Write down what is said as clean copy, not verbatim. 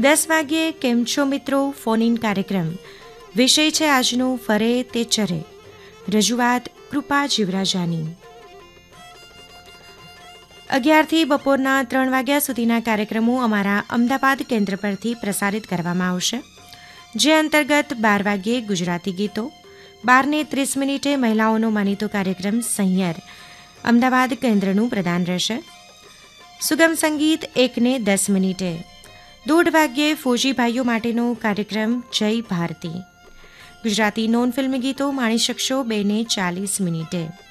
10 વાગ્યે કેમ છો મિત્રો ફોન ઇન કાર્યક્રમ. વિષય છે આજનો ફરે તે ચરે. રજૂઆત કૃપા જીવરાજાની. 11 બપોરના 3 વાગ્યા સુધીના કાર્યક્રમો અમારા અમદાવાદ કેન્દ્ર પરથી પ્રસારિત કરવામાં આવશે. જે અંતર્ગત 12 વાગ્યે ગુજરાતી ગીતો, 12:30 મહિલાઓનો માનીતો કાર્યક્રમ સહિયર અમદાવાદ કેન્દ્રનું પ્રદાન રહેશે. સુગમ સંગીત 1:10. 1:30 વાગ્યે ફોજી ભાઈઓ માટેનો કાર્યક્રમ જય ભારતી. ગુજરાતી નોન ફિલ્મ ગીતો માણી શકશો 2:40.